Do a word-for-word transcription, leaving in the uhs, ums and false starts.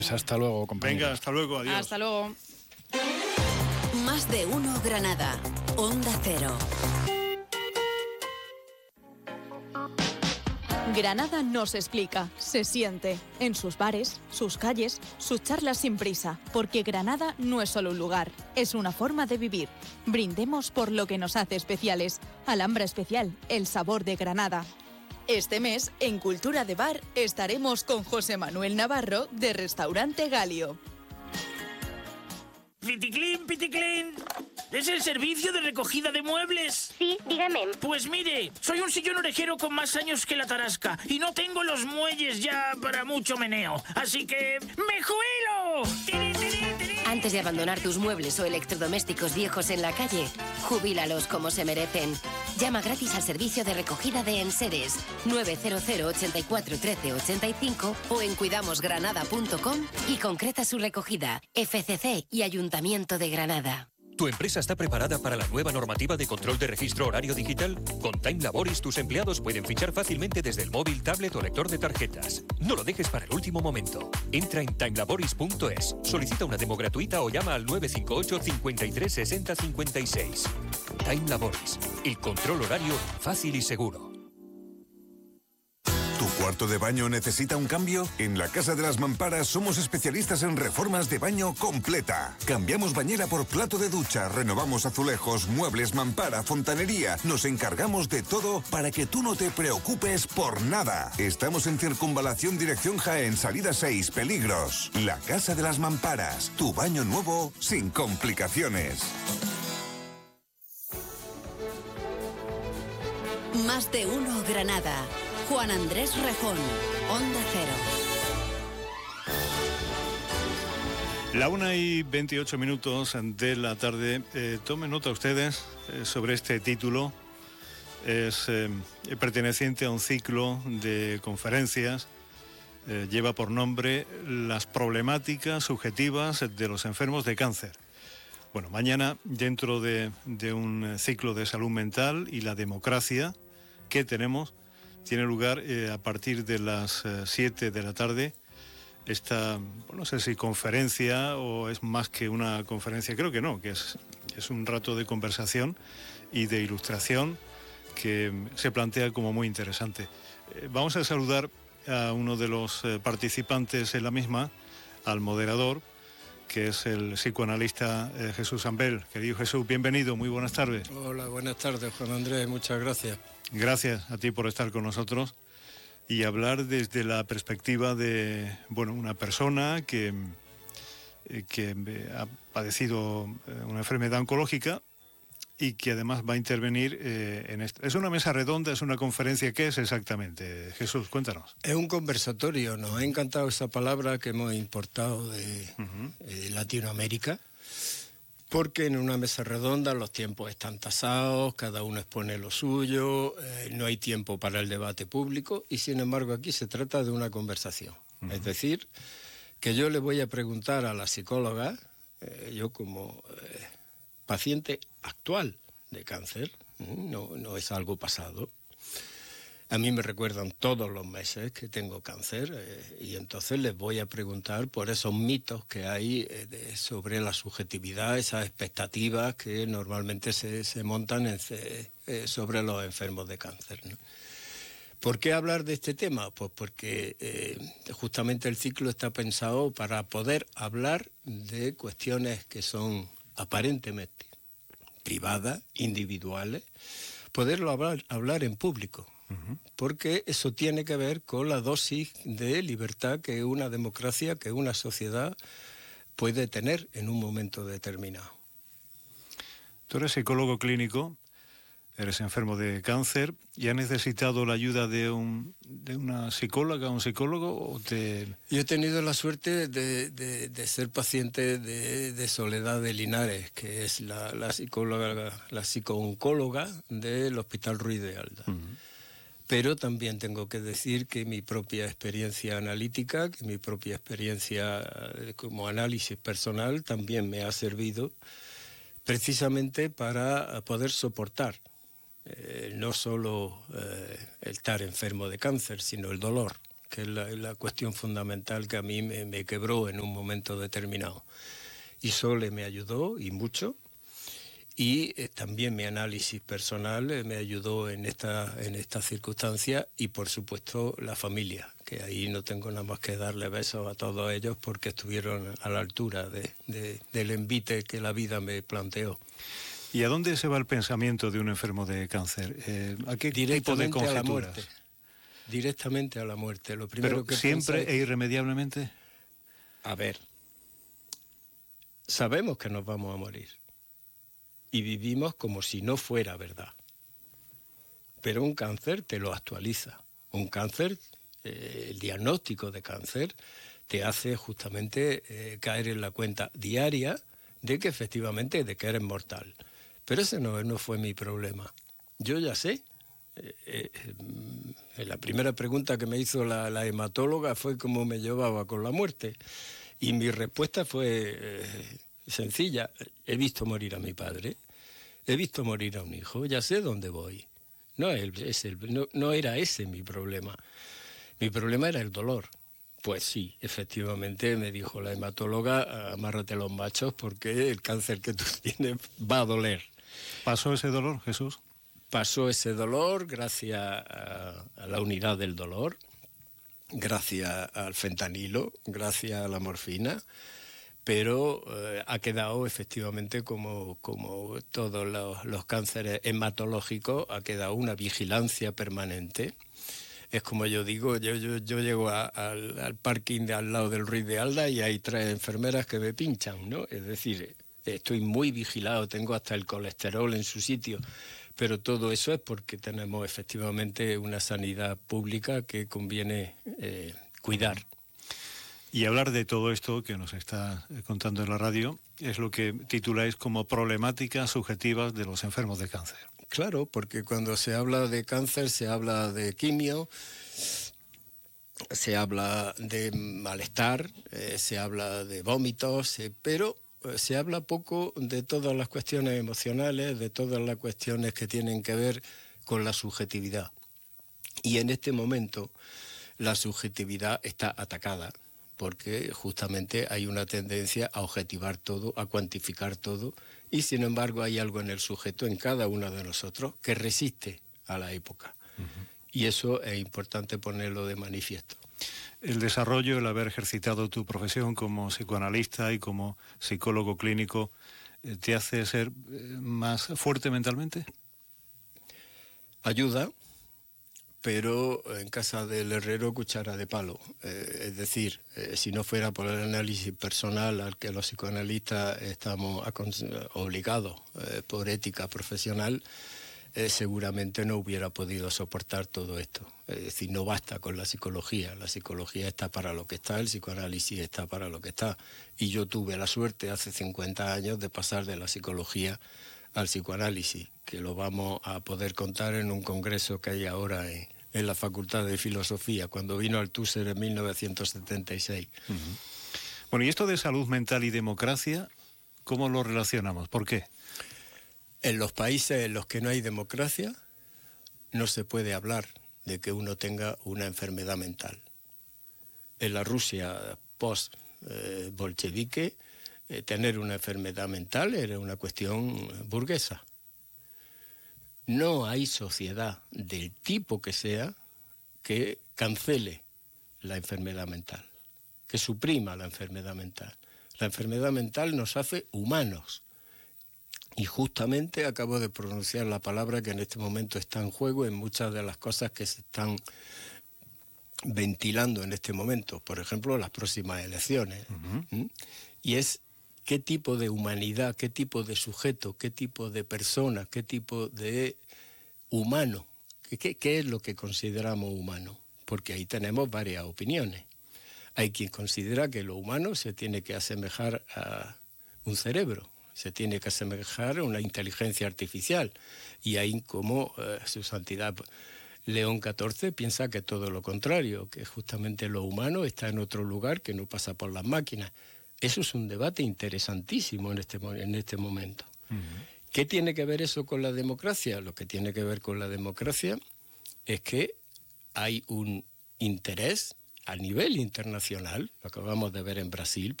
Hasta luego, compañero. Venga, hasta luego, adiós. Hasta luego. Más de uno Granada. Onda Cero. Granada nos explica, se siente, en sus bares, sus calles, sus charlas sin prisa, porque Granada no es solo un lugar, es una forma de vivir. Brindemos por lo que nos hace especiales. Alhambra Especial, el sabor de Granada. Este mes, en Cultura de Bar, estaremos con José Manuel Navarro, de Restaurante Galio. Piticlin, Piticlin. ¿Es el servicio de recogida de muebles? Sí, dígame. Pues mire, soy un sillón orejero con más años que la tarasca y no tengo los muelles ya para mucho meneo. Así que ¡me jubilo! ¡Tiri, tiri, tiri! Antes de abandonar tus muebles o electrodomésticos viejos en la calle, jubílalos como se merecen. Llama gratis al servicio de recogida de enseres nueve cero cero, ochenta y cuatro, trece, ochenta y cinco o en cuidamos granada punto com y concreta su recogida. F C C y Ayuntamiento de Granada. ¿Tu empresa está preparada para la nueva normativa de control de registro horario digital? Con Time Laboris tus empleados pueden fichar fácilmente desde el móvil, tablet o lector de tarjetas. No lo dejes para el último momento. Entra en time laboris punto es, solicita una demo gratuita o llama al nueve cinco ocho, cincuenta y tres, sesenta, cincuenta y seis. Time Laboris, el control horario fácil y seguro. ¿Tu cuarto de baño necesita un cambio? En la Casa de las Mamparas somos especialistas en reformas de baño completa. Cambiamos bañera por plato de ducha, renovamos azulejos, muebles, mampara, fontanería. Nos encargamos de todo para que tú no te preocupes por nada. Estamos en Circunvalación Dirección Jaén, salida seis, Peligros. La Casa de las Mamparas, tu baño nuevo sin complicaciones. Más de uno Granada. Juan Andrés Rejón, Onda Cero. La una y veintiocho minutos de la tarde. Eh, tomen nota ustedes eh, sobre este título. Es eh, perteneciente a un ciclo de conferencias. Eh, lleva por nombre Las problemáticas subjetivas de los enfermos de cáncer. Bueno, mañana, dentro de, de un ciclo de salud mental y la democracia que tenemos, tiene lugar eh, a partir de las eh, siete de la tarde esta, bueno, no sé si conferencia o es más que una conferencia, creo que no, que es, es un rato de conversación y de ilustración que se plantea como muy interesante. Eh, vamos a saludar a uno de los eh, participantes en la misma, al moderador, que es el psicoanalista eh, Jesús Ambel. Querido Jesús, bienvenido, muy buenas tardes. Hola, buenas tardes, Juan Andrés, muchas gracias. Gracias a ti por estar con nosotros y hablar desde la perspectiva de, bueno, una persona que, eh, que ha padecido una enfermedad oncológica y que además va a intervenir eh, en esto. ¿Es una mesa redonda, es una conferencia? ¿Qué es exactamente? Jesús, cuéntanos. Es un conversatorio, nos ha encantado esa palabra que hemos importado de uh-huh. eh, Latinoamérica, porque en una mesa redonda los tiempos están tasados, cada uno expone lo suyo, eh, no hay tiempo para el debate público y sin embargo aquí se trata de una conversación. Uh-huh. Es decir, que yo le voy a preguntar a la psicóloga, eh, yo como eh, paciente actual de cáncer, no, no es algo pasado. A mí me recuerdan todos los meses que tengo cáncer eh, y entonces les voy a preguntar por esos mitos que hay eh, de, sobre la subjetividad, esas expectativas que normalmente se, se montan en, eh, sobre los enfermos de cáncer, ¿no? ¿Por qué hablar de este tema? Pues porque eh, justamente el ciclo está pensado para poder hablar de cuestiones que son aparentemente privadas, individuales, poderlo hablar, hablar en público. Porque eso tiene que ver con la dosis de libertad que una democracia, que una sociedad puede tener en un momento determinado. Tú eres psicólogo clínico, eres enfermo de cáncer y has necesitado la ayuda de, un, de una psicóloga, un psicólogo. ¿O te... Yo he tenido la suerte de, de, de ser paciente de, de Soledad de Linares, que es la, la psicóloga, la psicooncóloga del Hospital Ruiz de Alda. Uh-huh. Pero también tengo que decir que mi propia experiencia analítica, que mi propia experiencia como análisis personal también me ha servido precisamente para poder soportar eh, no solo eh, el estar enfermo de cáncer, sino el dolor que es la, la cuestión fundamental que a mí me, me quebró en un momento determinado. Y Sole me ayudó, y mucho, y eh, también mi análisis personal eh, me ayudó en esta, en esta circunstancia, y por supuesto la familia, que ahí no tengo nada más que darle besos a todos ellos porque estuvieron a la altura de, de, del envite que la vida me planteó. ¿Y a dónde se va el pensamiento de un enfermo de cáncer? Eh, ¿A qué tipo de conjeturas? A la muerte. Directamente a la muerte. Lo primero ¿Pero que siempre piensa... e irremediablemente? A ver, sabemos que nos vamos a morir y vivimos como si no fuera verdad. Pero un cáncer te lo actualiza. Un cáncer, eh, el diagnóstico de cáncer, te hace justamente eh, caer en la cuenta diaria de que efectivamente de que eres mortal. Pero ese no, no fue mi problema. Yo ya sé. Eh, eh, la primera pregunta que me hizo la, la hematóloga fue cómo me llevaba con la muerte. Y mi respuesta fue eh, sencilla. He visto morir a mi padre, he visto morir a un hijo, ya sé dónde voy. No, es el, no, no era ese mi problema. Mi problema era el dolor. Pues sí, efectivamente me dijo la hematóloga, amárrate los machos porque el cáncer que tú tienes va a doler. ¿Pasó ese dolor, Jesús? Pasó ese dolor gracias a, a la unidad del dolor, gracias al fentanilo, gracias a la morfina, pero eh, ha quedado efectivamente como, como todos los, los cánceres hematológicos, ha quedado una vigilancia permanente. Es como yo digo, yo, yo, yo llego a, al, al parking de al lado del Ruiz de Alda y hay tres enfermeras que me pinchan, ¿no? Es decir, estoy muy vigilado, tengo hasta el colesterol en su sitio. Pero todo eso es porque tenemos efectivamente una sanidad pública que conviene eh, cuidar. Y hablar de todo esto que nos está contando en la radio es lo que tituláis como problemáticas subjetivas de los enfermos de cáncer. Claro, porque cuando se habla de cáncer se habla de quimio, se habla de malestar, eh, se habla de vómitos, eh, pero... se habla poco de todas las cuestiones emocionales, de todas las cuestiones que tienen que ver con la subjetividad. Y en este momento la subjetividad está atacada, porque justamente hay una tendencia a objetivar todo, a cuantificar todo, y sin embargo hay algo en el sujeto, en cada uno de nosotros, que resiste a la época. Uh-huh. Y eso es importante ponerlo de manifiesto. El desarrollo, el haber ejercitado tu profesión como psicoanalista y como psicólogo clínico, ¿te hace ser más fuerte mentalmente? Ayuda, pero en casa del herrero cuchara de palo. Eh, es decir, eh, si no fuera por el análisis personal al que los psicoanalistas estamos obligados eh, por ética profesional, Eh, seguramente no hubiera podido soportar todo esto. Es decir, no basta con la psicología. La psicología está para lo que está, el psicoanálisis está para lo que está. Y yo tuve la suerte hace cincuenta años de pasar de la psicología al psicoanálisis, que lo vamos a poder contar en un congreso que hay ahora en, en la Facultad de Filosofía, cuando vino Althusser en mil novecientos setenta y seis. Uh-huh. Bueno, y esto de salud mental y democracia, ¿cómo lo relacionamos? ¿Por qué? En los países en los que no hay democracia, no se puede hablar de que uno tenga una enfermedad mental. En la Rusia post-bolchevique, eh, tener una enfermedad mental era una cuestión burguesa. No hay sociedad del tipo que sea que cancele la enfermedad mental, que suprima la enfermedad mental. La enfermedad mental nos hace humanos. Y justamente acabo de pronunciar la palabra que en este momento está en juego en muchas de las cosas que se están ventilando en este momento. Por ejemplo, las próximas elecciones. Uh-huh. ¿Mm? Y es qué tipo de humanidad, qué tipo de sujeto, qué tipo de persona, qué tipo de humano, qué, qué es lo que consideramos humano. Porque ahí tenemos varias opiniones. Hay quien considera que lo humano se tiene que asemejar a un cerebro. Se tiene que asemejar a una inteligencia artificial. Y ahí como eh, su santidad León catorce piensa que todo lo contrario, que justamente lo humano está en otro lugar que no pasa por las máquinas. Eso es un debate interesantísimo en este, en este momento. Uh-huh. ¿Qué tiene que ver eso con la democracia? Lo que tiene que ver con la democracia es que hay un interés a nivel internacional, lo acabamos de ver en Brasil,